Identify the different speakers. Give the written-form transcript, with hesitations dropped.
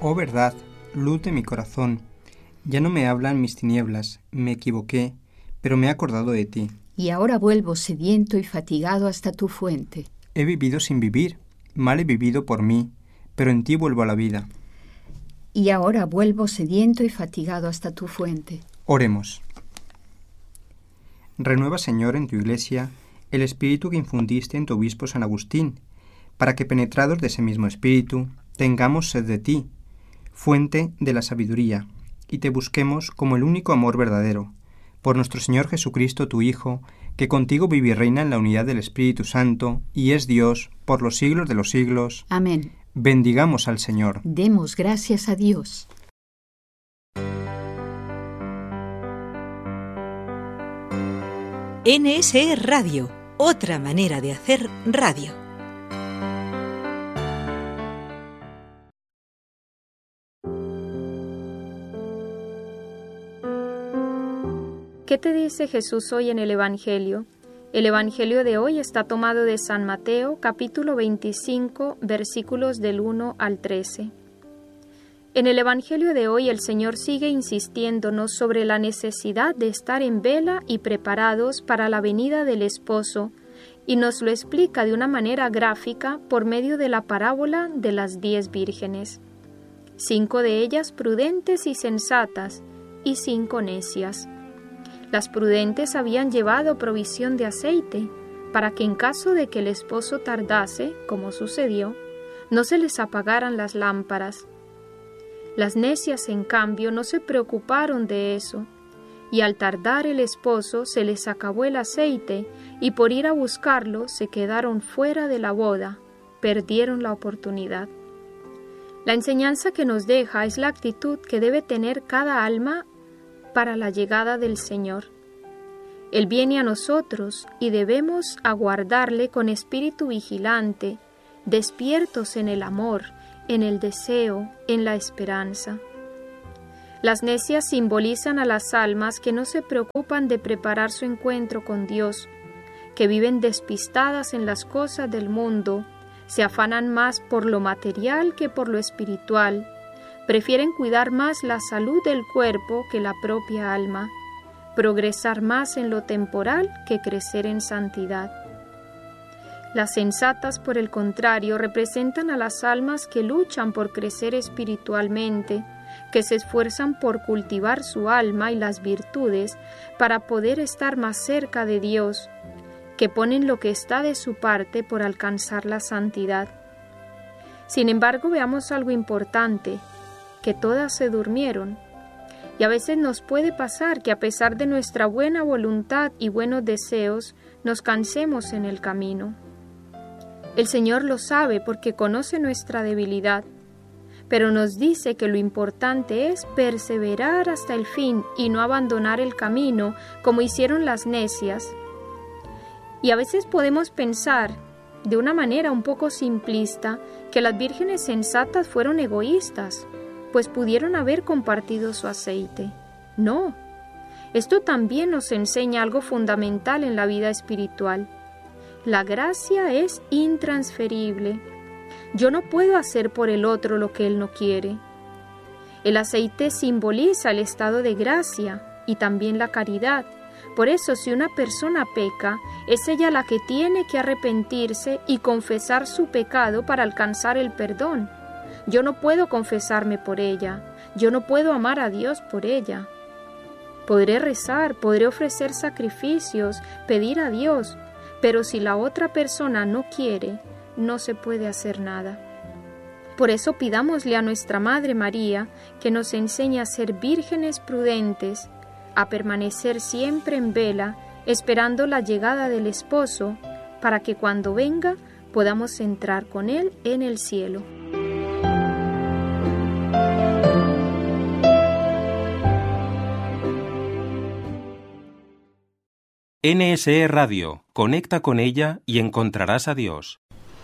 Speaker 1: Oh verdad, luz de mi corazón, ya no me hablan mis tinieblas, me equivoqué, pero me he acordado de ti.
Speaker 2: Y ahora vuelvo sediento y fatigado hasta tu fuente.
Speaker 1: He vivido sin vivir, mal he vivido por mí, pero en ti vuelvo a la vida.
Speaker 2: Y ahora vuelvo sediento y fatigado hasta tu fuente.
Speaker 1: Oremos. Renueva, Señor, en tu Iglesia el espíritu que infundiste en tu obispo San Agustín, para que, penetrados de ese mismo espíritu, tengamos sed de ti, fuente de la sabiduría, y te busquemos como el único amor verdadero, por nuestro Señor Jesucristo, tu Hijo, que contigo vive y reina en la unidad del Espíritu Santo, y es Dios por los siglos de los siglos.
Speaker 2: Amén.
Speaker 1: Bendigamos al Señor.
Speaker 2: Demos gracias a Dios.
Speaker 3: NSE Radio, otra manera de hacer radio.
Speaker 4: ¿Qué te dice Jesús hoy en el Evangelio? El Evangelio de hoy está tomado de San Mateo, capítulo 25, versículos del 1 al 13. En el Evangelio de hoy el Señor sigue insistiéndonos sobre la necesidad de estar en vela y preparados para la venida del esposo, y nos lo explica de una manera gráfica por medio de la parábola de las 10 vírgenes. 5 de ellas prudentes y sensatas, y 5 necias. Las prudentes habían llevado provisión de aceite, para que en caso de que el esposo tardase, como sucedió, no se les apagaran las lámparas. Las necias, en cambio, no se preocuparon de eso, y al tardar el esposo se les acabó el aceite, y por ir a buscarlo se quedaron fuera de la boda, perdieron la oportunidad. La enseñanza que nos deja es la actitud que debe tener cada alma para la llegada del Señor. Él viene a nosotros y debemos aguardarle con espíritu vigilante, despiertos en el amor, en el deseo, en la esperanza. Las necias simbolizan a las almas que no se preocupan de preparar su encuentro con Dios, que viven despistadas en las cosas del mundo, se afanan más por lo material que por lo espiritual, prefieren cuidar más la salud del cuerpo que la propia alma, progresar más en lo temporal que crecer en santidad. Las sensatas, por el contrario, representan a las almas que luchan por crecer espiritualmente, que se esfuerzan por cultivar su alma y las virtudes para poder estar más cerca de Dios, que ponen lo que está de su parte por alcanzar la santidad. Sin embargo, veamos algo importante, que todas se durmieron. Y a veces nos puede pasar que a pesar de nuestra buena voluntad y buenos deseos, nos cansemos en el camino. El Señor lo sabe porque conoce nuestra debilidad, pero nos dice que lo importante es perseverar hasta el fin y no abandonar el camino como hicieron las necias. Y a veces podemos pensar, de una manera un poco simplista, que las vírgenes sensatas fueron egoístas, pues pudieron haber compartido su aceite. No, esto también nos enseña algo fundamental en la vida espiritual. La gracia es intransferible. Yo no puedo hacer por el otro lo que él no quiere. El aceite simboliza el estado de gracia y también la caridad. Por eso, si una persona peca, es ella la que tiene que arrepentirse y confesar su pecado para alcanzar el perdón. Yo no puedo confesarme por ella. Yo no puedo amar a Dios por ella. Podré rezar, podré ofrecer sacrificios, pedir a Dios, pero si la otra persona no quiere, no se puede hacer nada. Por eso pidámosle a nuestra Madre María que nos enseñe a ser vírgenes prudentes, a permanecer siempre en vela, esperando la llegada del esposo, para que cuando venga podamos entrar con él en el cielo.
Speaker 5: NSE Radio, conecta con ella y encontrarás a Dios.